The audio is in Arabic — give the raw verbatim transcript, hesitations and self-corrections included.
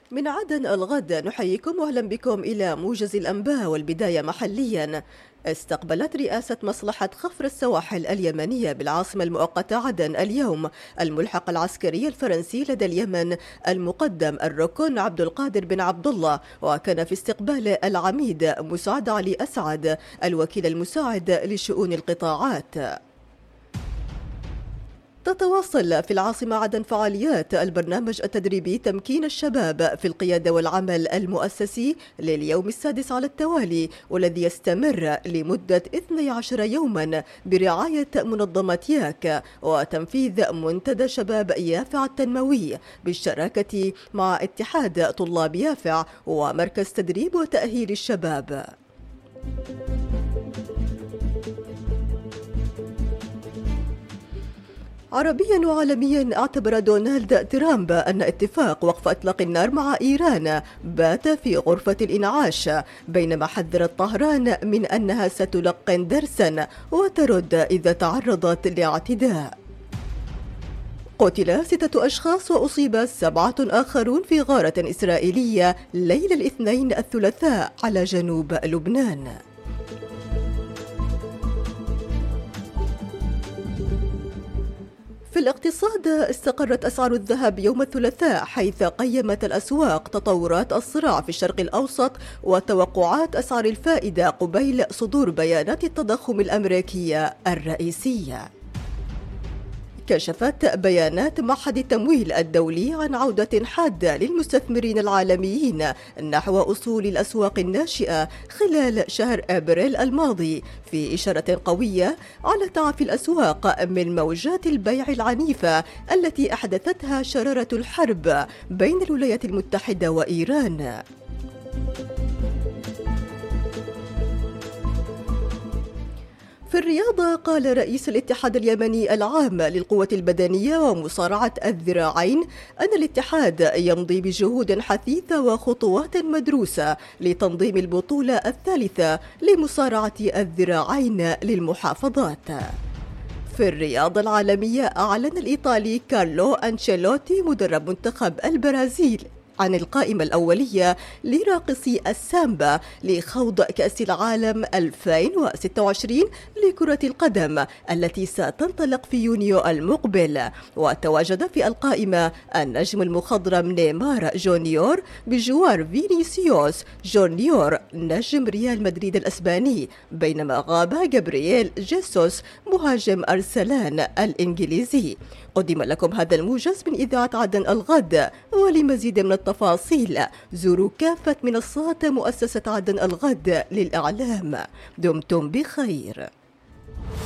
من عدن الغد نحييكم واهلا بكم الى موجز الانباء، والبدايه محليا. استقبلت رئاسة مصلحة خفر السواحل اليمنية بالعاصمة المؤقتة عدن اليوم الملحق العسكري الفرنسي لدى اليمن المقدم الركن عبد القادر بن عبد الله، وكان في استقبال العميد مسعد علي أسعد الوكيل المساعد لشؤون القطاعات. تتواصل في العاصمة عدن فعاليات البرنامج التدريبي تمكين الشباب في القيادة والعمل المؤسسي لليوم السادس على التوالي، والذي يستمر لمدة اثني عشر يوما برعاية منظمة ياك وتنفيذ منتدى شباب يافع التنموي بالشراكة مع اتحاد طلاب يافع ومركز تدريب وتأهيل الشباب. عربيا وعالميا، اعتبر دونالد ترامب أن اتفاق وقف إطلاق النار مع إيران بات في غرفة الإنعاش، بينما حذرت طهران من أنها ستلقن درسا وترد إذا تعرضت لاعتداء. قتل ستة أشخاص وأصيب سبعة آخرون في غارة إسرائيلية ليلة الاثنين الثلاثاء على جنوب لبنان. في الاقتصاد، استقرت أسعار الذهب يوم الثلاثاء، حيث قيمت الأسواق تطورات الصراع في الشرق الأوسط وتوقعات أسعار الفائدة قبيل صدور بيانات التضخم الأمريكية الرئيسية. كشفت بيانات معهد التمويل الدولي عن عودة حادة للمستثمرين العالميين نحو أصول الأسواق الناشئة خلال شهر أبريل الماضي، في إشارة قوية على تعافي الأسواق من موجات البيع العنيفة التي أحدثتها شرارة الحرب بين الولايات المتحدة وإيران. في الرياضة، قال رئيس الاتحاد اليمني العام للقوة البدنية ومصارعة الذراعين أن الاتحاد يمضي بجهود حثيثة وخطوات مدروسة لتنظيم البطولة الثالثة لمصارعة الذراعين للمحافظات. في الرياضة العالمية، أعلن الإيطالي كارلو أنشيلوتي مدرب منتخب البرازيل عن القائمة الأولية لراقصي السامبا لخوض كأس العالم ألفين وستة وعشرين لكرة القدم التي ستنطلق في يونيو المقبل. وتواجد في القائمة النجم المخضرم نيمار جونيور بجوار فينيسيوس جونيور نجم ريال مدريد الأسباني، بينما غاب جابرييل جيسوس مهاجم أرسنال الإنجليزي. قدم لكم هذا الموجز من إذاعة عدن الغد، ولمزيد من التفاصيل زوروا كافة منصات مؤسسة عدن الغد للإعلام. دمتم بخير.